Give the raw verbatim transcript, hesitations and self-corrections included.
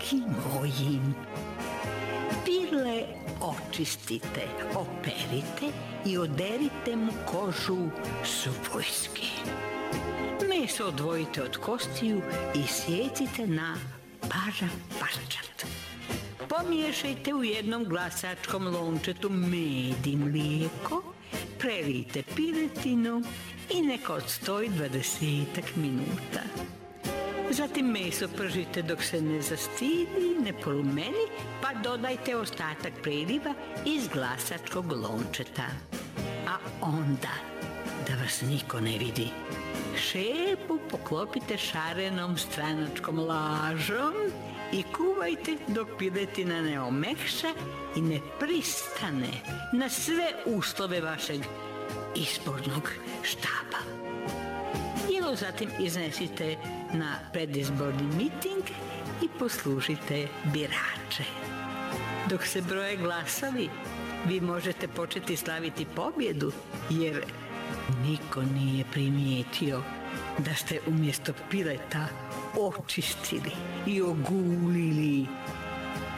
dragi mojim. Pile očistite, operite i oderite mu kožu svojski. Meso odvojite od kostiju i sjecite na paža parčad. Pomiješajte u jednom glasačkom lončetu med i mlijeko, prelijte piletinu i neka odstoji dvadesetak minuta. Zatim meso pržite dok se ne zastidi, ne porumeni, pa dodajte ostatak preliva iz glasačkog lončeta. A onda, da vas niko ne vidi, šerpu poklopite šarenom stranačkom lažom i kuvajte dok piletina ne omekša i ne pristane na sve uslove vašeg izbornog štaba. Jelo zatim iznesite na predizborni miting i poslušajte birače. Dok se broje glasovi, vi možete početi slaviti pobjedu, jer niko nije primijetio da ste umjesto pileta očistili i ogulili